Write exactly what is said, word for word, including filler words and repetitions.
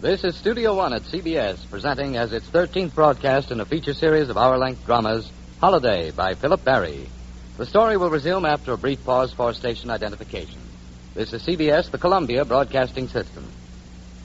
This is Studio One at C B S, presenting as its thirteenth broadcast in a feature series of hour-length dramas, Holiday by Philip Barry. The story will resume after a brief pause for station identification. This is C B S, the Columbia Broadcasting System.